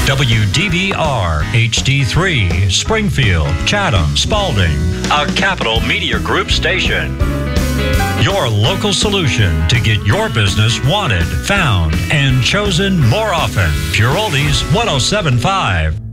WDVR HD3, Springfield, Chatham, Spalding, a Capital Media Group station. Your local solution to get your business wanted, found, and chosen more often. Pure Oldies 107.5.